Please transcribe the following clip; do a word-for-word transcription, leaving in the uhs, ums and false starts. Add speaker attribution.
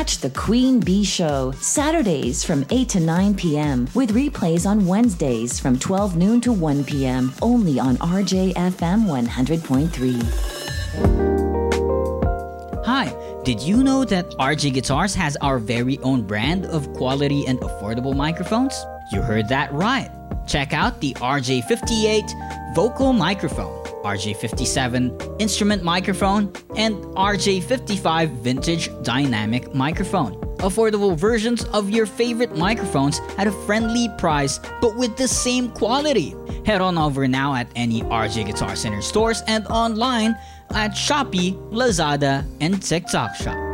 Speaker 1: Catch the Queen Bee Show Saturdays from eight to nine p.m. with replays on Wednesdays from twelve noon to one p.m. only on R J F M one hundred point three.
Speaker 2: Hi, did you know that R J Guitars has our very own brand of quality and affordable microphones? You heard that right. Check out the R J fifty-eight vocal microphone, R J fifty-seven instrument microphone, and R J fifty-five vintage dynamic microphone. Affordable versions of your favorite microphones at a friendly price but with the same quality. Head on over now at any R J Guitar Center stores and online at Shopee, Lazada, and TikTok Shop.